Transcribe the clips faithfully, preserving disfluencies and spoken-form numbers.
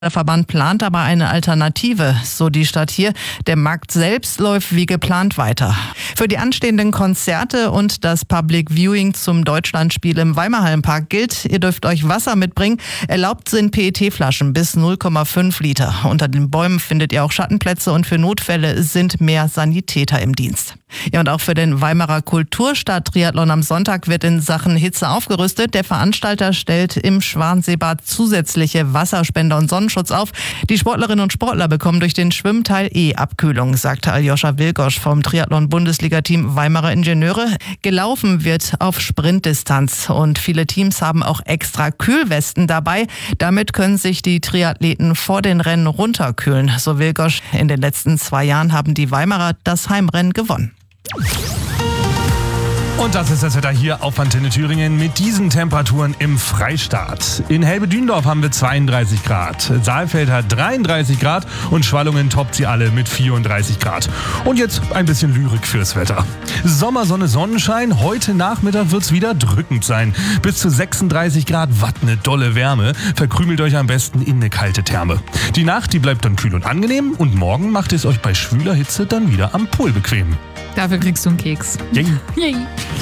Der Verband plant aber eine Alternative, so die Stadt hier. Der Markt selbst läuft wie geplant weiter. Für die anstehenden Konzerte und das Public Viewing zum Deutschlandspiel im Weimarhallenpark gilt, ihr dürft euch Wasser mitbringen. Erlaubt sind P E T-Flaschen bis null Komma fünf Liter. Unter den Bäumen findet ihr auch Schattenplätze und für Notfälle sind mehr Sanitäter im Dienst. Ja, und auch für den Weimarer Kulturstadt-Triathlon am Sonntag wird in Sachen Hitze aufgerüstet. Der Veranstalter stellt im Schwanseebad zusätzliche Wasserspender und Sonnenschutz auf. Die Sportlerinnen und Sportler bekommen durch den Schwimmteil eh Abkühlung, sagte Aljoscha Wilgosch vom Triathlon-Bundesliga-Team Weimarer Ingenieure. Gelaufen wird auf Sprintdistanz und viele Teams haben auch extra Kühlwesten dabei. Damit können sich die Triathleten vor den Rennen runterkühlen. So Wilgosch, in den letzten zwei Jahren haben die Weimarer das Heimrennen gewonnen. Und das ist das Wetter hier auf Antenne Thüringen mit diesen Temperaturen im Freistaat. In Helbe-Dündorf haben wir zweiunddreißig Grad, Saalfeld hat dreiunddreißig Grad und Schwallungen toppt sie alle mit vierunddreißig Grad. Und jetzt ein bisschen Lyrik fürs Wetter. Sommersonne, Sonnenschein, heute Nachmittag wird's wieder drückend sein. Bis zu sechsunddreißig Grad, watt ne dolle Wärme. Verkrümelt euch am besten in eine kalte Therme. Die Nacht, die bleibt dann kühl und angenehm und morgen macht es euch bei schwüler Hitze dann wieder am Pool bequem. Dafür kriegst du einen Keks. Yay. Yay.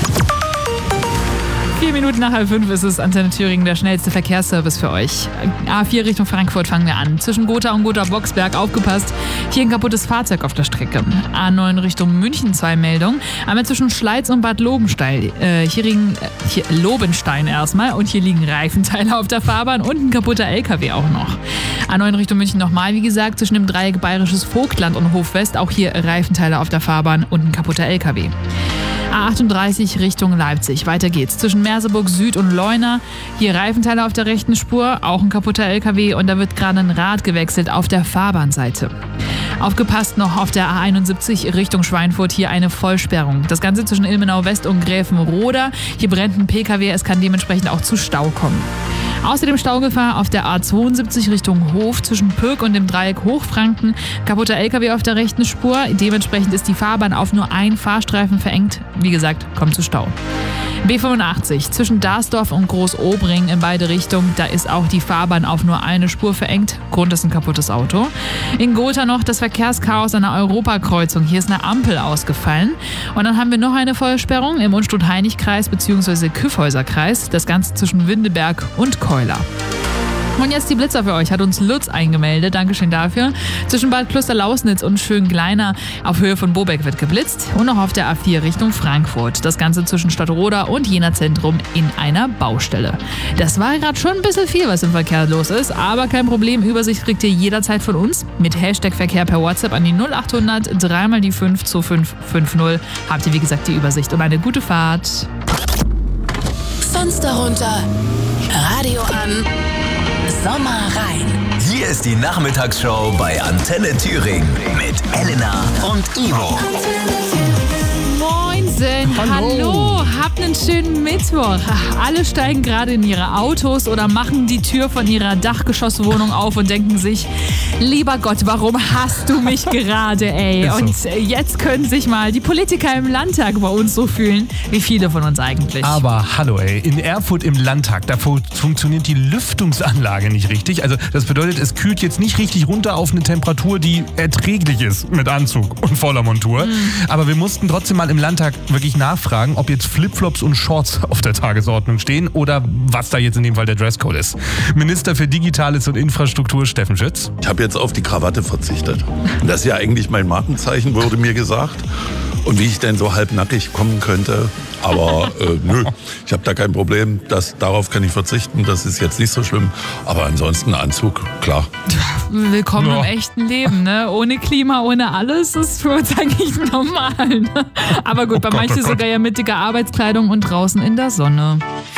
Vier Minuten nach halb fünf ist es Antenne Thüringen, der schnellste Verkehrsservice für euch. A vier Richtung Frankfurt fangen wir an. Zwischen Gotha und Gotha-Boxberg aufgepasst. Hier ein kaputtes Fahrzeug auf der Strecke. A neun Richtung München zwei Meldungen. Einmal zwischen Schleiz und Bad Lobenstein. Äh, hier liegen äh, hier Lobenstein erstmal und hier liegen Reifenteile auf der Fahrbahn und ein kaputter L K W auch noch. A neun Richtung München nochmal, wie gesagt, zwischen dem Dreieck Bayerisches Vogtland und Hofwest. Auch hier Reifenteile auf der Fahrbahn und ein kaputter L K W. A achtunddreißig Richtung Leipzig. Weiter geht's. Zwischen Merseburg Süd und Leuna. Hier Reifenteile auf der rechten Spur, auch ein kaputter L K W und da wird gerade ein Rad gewechselt auf der Fahrbahnseite. Aufgepasst noch auf der A einundsiebzig Richtung Schweinfurt, hier eine Vollsperrung. Das Ganze zwischen Ilmenau West und Gräfenroda. Hier brennt ein P K W, es kann dementsprechend auch zu Stau kommen. Außerdem Staugefahr auf der A zweiundsiebzig Richtung Hof zwischen Pöck und dem Dreieck Hochfranken. Kaputter L K W auf der rechten Spur. Dementsprechend ist die Fahrbahn auf nur einen Fahrstreifen verengt. Wie gesagt, kommt zu Stau. B fünfundachtzig zwischen Darsdorf und Großobring in beide Richtungen. Da ist auch die Fahrbahn auf nur eine Spur verengt. Grund ist ein kaputtes Auto. In Gotha noch das Verkehrschaos an der Europakreuzung. Hier ist eine Ampel ausgefallen. Und dann haben wir noch eine Vollsperrung im Unstrut-Heinig-Kreis bzw. Kyffhäuser-Kreis. Das Ganze zwischen Windeberg und Keuler. Und jetzt die Blitzer für euch, hat uns Lutz eingemeldet, Dankeschön dafür. Zwischen Bad Klosterlausnitz und Schöngleiner auf Höhe von Bobeck wird geblitzt und noch auf der A vier Richtung Frankfurt. Das Ganze zwischen Stadtroda und Jena Zentrum in einer Baustelle. Das war gerade schon ein bisschen viel, was im Verkehr los ist, aber kein Problem, Übersicht kriegt ihr jederzeit von uns. Mit Hashtag Verkehr per WhatsApp an die null achthundert drei mal die fünf zwei fünf fünf null habt ihr wie gesagt die Übersicht und eine gute Fahrt. Fenster runter, Radio an. Sommer rein. Hier ist die Nachmittagsshow bei Antenne Thüringen mit Elena und Ivo. Moinsen, hallo. hallo, habt einen schönen Mittwoch. Alle steigen gerade in ihre Autos oder machen die Tür von ihrer Dachgeschosswohnung auf und denken sich, lieber Gott, warum hast du mich gerade, ey? Und jetzt können sich mal die Politiker im Landtag bei uns so fühlen, wie viele von uns eigentlich. Aber hallo, ey, in Erfurt im Landtag, da funktioniert die Lüftungsanlage nicht richtig. Also das bedeutet, es kühlt jetzt nicht richtig runter auf eine Temperatur, die erträglich ist mit Anzug und voller Montur. Mhm. Aber wir mussten trotzdem mal im Landtag wirklich nachfragen, ob jetzt Flipflops und Shorts auf der Tagesordnung stehen oder was da jetzt in dem Fall der Dresscode ist. Minister für Digitales und Infrastruktur Steffen Schütz. Ich habe jetzt auf die Krawatte verzichtet. Das ist ja eigentlich mein Markenzeichen, wurde mir gesagt. Und wie ich denn so halbnackig kommen könnte. Aber äh, nö, ich habe da kein Problem. Das, darauf kann ich verzichten, das ist jetzt nicht so schlimm. Aber ansonsten Anzug, klar. Willkommen ja. im echten Leben, ne? Ohne Klima, ohne alles, ist für uns eigentlich normal. Ne? Aber gut, oh bei Gott, manchen oh sogar ja mit dicker Arbeitskleidung und draußen in der Sonne.